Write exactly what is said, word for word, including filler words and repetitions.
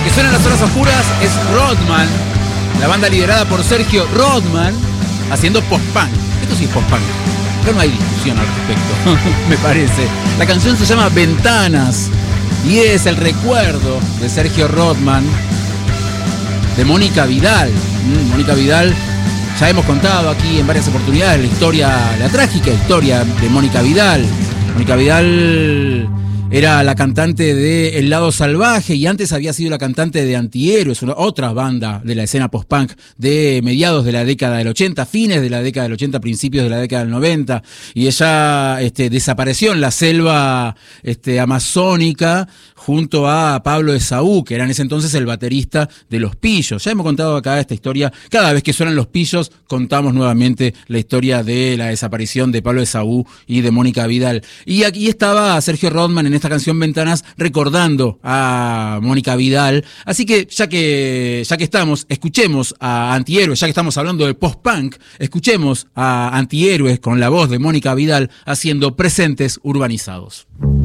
que suena en las horas oscuras es Rodman, la banda liderada por Sergio Rodman, haciendo post-punk. Esto sí es post-punk, pero no hay discusión al respecto, me parece. La canción se llama Ventanas y es el recuerdo de Sergio Rodman, de Mónica Vidal. Mm, Mónica Vidal, ya hemos contado aquí en varias oportunidades la historia, la trágica historia de Mónica Vidal. Mónica Vidal era la cantante de El Lado Salvaje y antes había sido la cantante de Antihéroes, una, otra banda de la escena post-punk de mediados de la década del ochenta, fines de la década del ochenta, principios de la década del noventa. Y ella este, desapareció en la selva este, amazónica junto a Pablo Esaú, que era en ese entonces el baterista de Los Pillos. Ya hemos contado acá esta historia. Cada vez que suenan Los Pillos, contamos nuevamente la historia de la desaparición de Pablo Esaú y de Mónica Vidal. Y aquí estaba Sergio Rodman en esta canción Ventanas recordando a Mónica Vidal. Así que ya que ya que estamos, escuchemos a Antihéroes, ya que estamos hablando de post-punk, escuchemos a Antihéroes con la voz de Mónica Vidal haciendo Presentes Urbanizados.